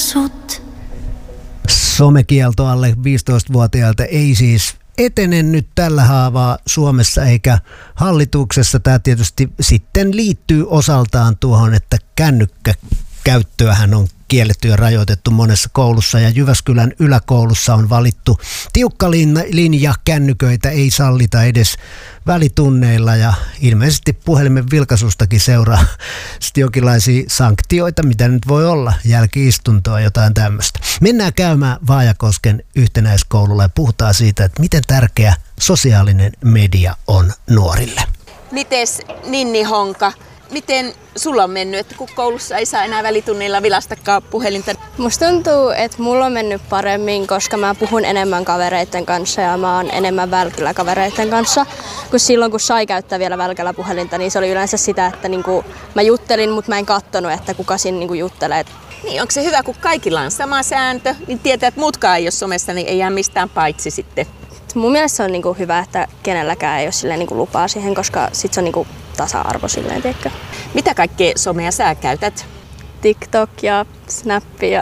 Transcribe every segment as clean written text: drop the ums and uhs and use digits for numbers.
sut. Somekielto alle 15-vuotiailta ei siis etene nyt tällä haavaa Suomessa eikä hallituksessa. Tämä tietysti sitten liittyy osaltaan tuohon, että kännykkäkäyttöähän on kielletty ja rajoitettu monessa koulussa, ja Jyväskylän yläkoulussa on valittu tiukka linja, kännyköitä ei sallita edes välitunneilla, ja ilmeisesti puhelimen vilkaisustakin seuraa sitten jonkinlaisia sanktioita, mitä nyt voi olla, jälki-istuntoa, jotain tämmöistä. Mennään käymään Vaajakosken yhtenäiskoululla ja puhutaan siitä, että miten tärkeä sosiaalinen media on nuorille. Mites Ninni Honka? Miten sulla on mennyt, että kun koulussa ei saa enää välitunneilla vilastakaan puhelinta? Musta tuntuu, että mulla on mennyt paremmin, koska mä puhun enemmän kavereiden kanssa ja mä oon enemmän välkillä kavereiden kanssa. Kun silloin, kun sai käyttää vielä välkällä puhelinta, niin se oli yleensä sitä, että mä juttelin, mutta mä en katsonut, että kuka siinä juttelee. Niin, onko se hyvä, kun kaikilla on sama sääntö, niin tietää, että muutkaan ei ole somessa, niin ei jää mistään paitsi sitten. Mun mielestä se on hyvä, että kenelläkään ei ole silleen lupaa siihen, koska sit se on tasa-arvo silleen, tiedätkö? Mitä kaikkea somea sä käytät? TikTok ja Snap ja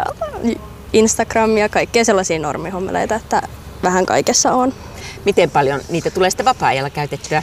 Instagram ja kaikkea sellaisia normihommeleita, että vähän kaikessa on. Miten paljon niitä tulee sitten vapaa-ajalla käytettyä?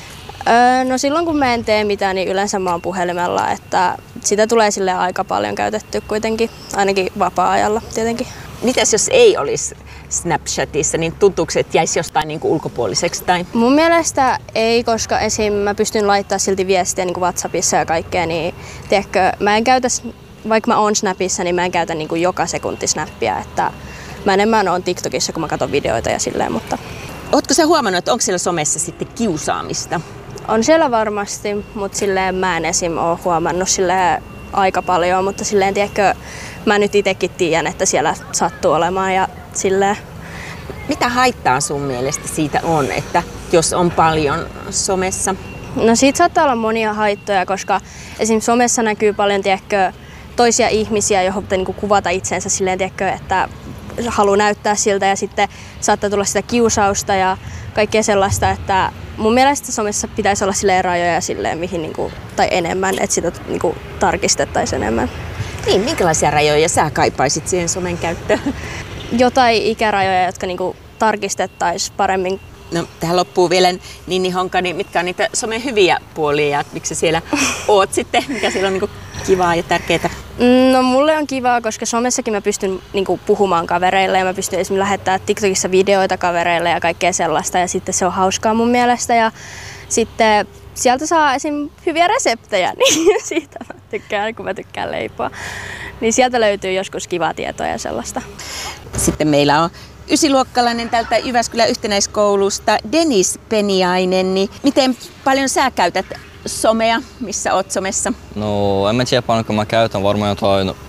No silloin kun mä en tee mitään, niin yleensä mä oon puhelimella, että sitä tulee sille aika paljon käytettyä kuitenkin, ainakin vapaa-ajalla tietenkin. Mitäs jos ei olisi Snapchatissa, niin tuntuuko, että jäisi jostain ulkopuoliseksi? Tai? Mun mielestä ei, koska esim. Mä pystyn laittamaan silti viestiä WhatsAppissa ja kaikkea, niin tiedätkö, mä en käytä, vaikka mä oon Snapissa, niin mä en käytä joka sekunti Snappia, että mä enemmän oon TikTokissa, kun mä katson videoita ja silleen, mutta... Ootko sä huomannut, että onko siellä somessa sitten kiusaamista? On siellä varmasti, mutta silleen mä en esim. Ole huomannut silleen aika paljon, mutta silleen tiedätkö, mä nyt itsekin tiedän, että siellä sattuu olemaan ja silleen. Mitä haittaa sun mielestä siitä on, että jos on paljon somessa? No siitä saattaa olla monia haittoja, koska esimerkiksi somessa näkyy paljon tiedätkö, toisia ihmisiä, johon kuvata itsensä silleen, tiedätkö, että haluaa näyttää siltä ja sitten saattaa tulla sitä kiusausta ja kaikkea sellaista, että mun mielestä somessa pitäisi olla silleen rajoja silleen, mihin, tai enemmän, että sitä tarkistettaisiin enemmän. Niin, minkälaisia rajoja sä kaipaisit siihen somen käyttöön? Jotain ikärajoja, jotka tarkistettaisiin paremmin. No, tähän loppuu vielä Ninni Honka, niin mitkä on niitä somen hyviä puolia ja miksi siellä oot sitten? Mikä siellä on kivaa ja tärkeää? No mulle on kivaa, koska somessakin mä pystyn puhumaan kavereille ja mä pystyn esimerkiksi lähettämään TikTokissa videoita kavereille ja kaikkea sellaista ja sitten se on hauskaa mun mielestä ja sitten sieltä saa esim. Hyviä reseptejä, niin siitä mä tykkään, kun mä tykkään leipoa. Niin sieltä löytyy joskus kivaa tietoa ja sellaista. Sitten meillä on ysiluokkalainen tältä Jyväskylän yhtenäiskoulusta, Dennis Peniainen. Niin miten paljon sä käytät somea? Missä oot somessa? No en mä tiedä paljonko mä käytän, varmaan jotain 6-7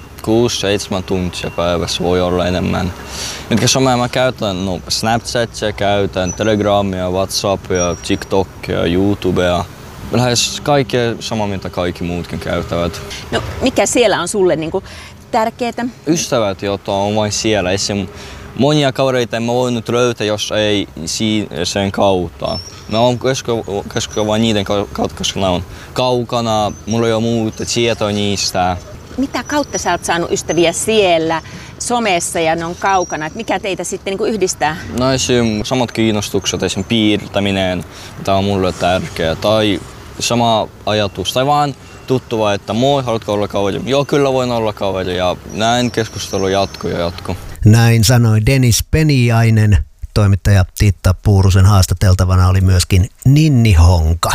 tuntia päivässä, voi olla enemmän. Mitkä somea mä käytän? No Snapchatia käytän, Telegramia, Whatsappia, TikTokia, YouTubea. Lähes kaikkea sama, mitä kaikki muutkin käyttävät. No mikä siellä on sulle tärkeää? Ystävät, joita on vain siellä. Esim. Monia kavereita en mä voinut löytää, jos ei sen kautta. Mä oon keskustelua vain niiden kautta, koska ne on kaukana, mulla ei ole muuta tietoa niistä. Mitä kautta sä oot saanut ystäviä siellä somessa ja ne on kaukana? Et mikä teitä sitten yhdistää? No esim. Samat kiinnostukset, esim. Piirtäminen, mitä on mulle tärkeää. Tai sama ajatus, tai vaan tuttuva, että moi, haluatko olla kaveri? Joo, kyllä voin olla kaveri ja näin keskustelu jatkuu. Näin sanoi Dennis Peniainen. Toimittaja Tiitta Puurusen haastateltavana oli myöskin Ninni Honka.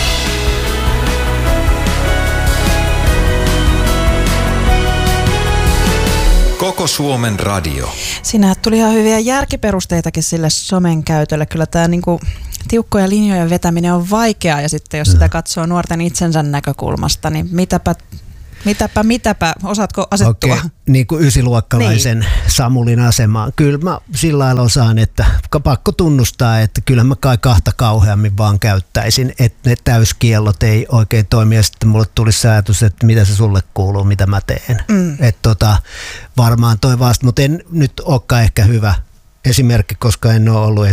Koko Suomen radio. Siinä tuli ihan hyviä järkiperusteitakin sille somen käytölle. Kyllä tämä tiukkoja linjojen vetäminen on vaikeaa ja sitten jos sitä katsoo nuorten itsensä näkökulmasta, niin mitäpä, osaatko asettua? Okei, niin kuin ysiluokkalaisen Samulin asemaan. Kyllä mä sillä lailla osaan, että pakko tunnustaa, että kyllä mä kai kahta kauheammin vaan käyttäisin, että ne täyskiellot ei oikein toimi ja sitten mulle tulisi se ajatus, että mitä se sulle kuuluu, mitä mä teen. Että varmaan toi vasta, mutta en nyt olekaan ehkä hyvä esimerkki, koska en ole ollut